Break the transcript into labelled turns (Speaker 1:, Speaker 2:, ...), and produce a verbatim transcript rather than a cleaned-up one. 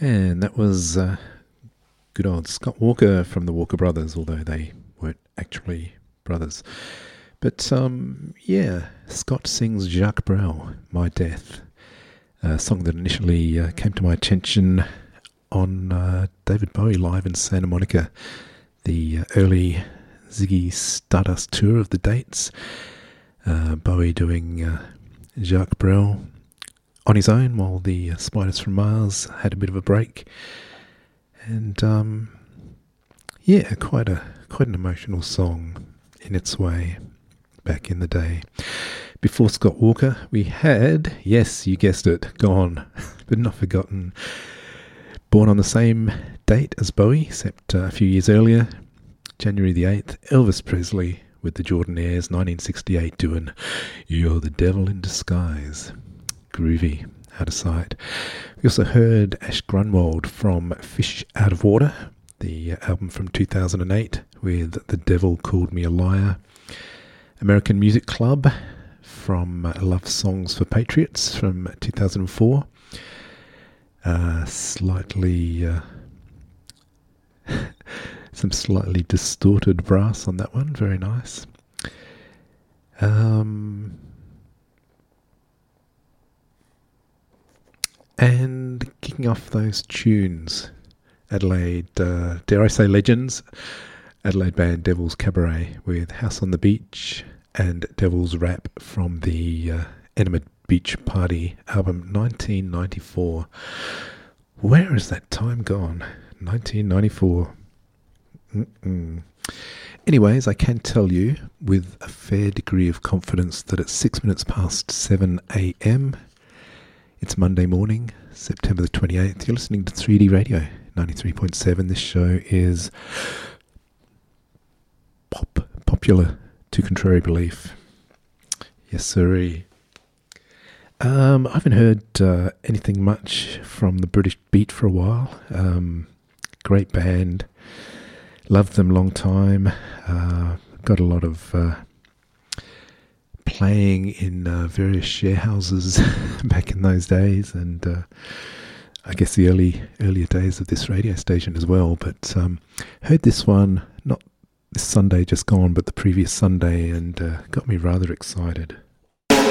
Speaker 1: And that was uh, good old Scott Walker from the Walker Brothers, although they weren't actually brothers. But um, yeah, Scott sings Jacques Brel, My Death, a song that initially uh, came to my attention on uh, David Bowie live in Santa Monica, the uh, early Ziggy Stardust tour of the dates. Uh, Bowie doing uh, Jacques Brel on his own while the uh, Spiders from Mars had a bit of a break. And um, yeah, quite a quite an emotional song in its way back in the day. Before Scott Walker, we had, yes, you guessed it, Gone, but not forgotten. Born on the same date as Bowie, except uh, a few years earlier, January the eighth, Elvis Presley with the Jordanaires, nineteen sixty-eight, doing You're the Devil in Disguise. Groovy, out of sight. We also heard Ash Grunwald from Fish Out of Water, the album from two thousand eight with The Devil Called Me a Liar. American Music Club from uh, Love Songs for Patriots from two thousand four. Uh, slightly... Uh, some slightly distorted brass on that one. Very nice. Um... And kicking off those tunes, Adelaide, uh, dare I say legends, Adelaide band Devil's Cabaret with House on the Beach and Devil's Rap from the uh, Enema Beach Party album nineteen ninety-four. Where has that time gone? nineteen ninety-four. Mm-mm. Anyways, I can tell you with a fair degree of confidence that it's six minutes past seven a.m. It's Monday morning, September the twenty-eighth. You're listening to three D Radio, ninety-three point seven. This show is pop, popular to contrary belief. Yes, sirree. Um, I haven't heard uh, anything much from the British Beat for a while. Um, great band. Loved them long time. Uh, got a lot of... Uh, playing in uh, various share houses back in those days, and uh, I guess the early earlier days of this radio station as well. But um, heard this one not this Sunday just gone, but the previous Sunday, and uh, got me rather excited.